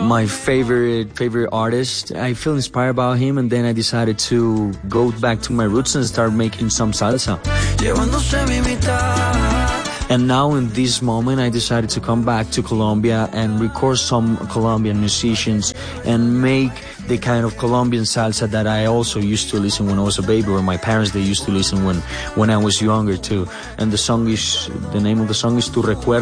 my favorite artist. I feel inspired by him, and then I decided to go back to my roots and start making some salsa. And now in this moment, I decided to come back to Colombia and record some Colombian musicians and make the kind of Colombian salsa that I also used to listen when I was a baby, or my parents, they used to listen when I was younger too. And the name of the song is Tu Recuerdo.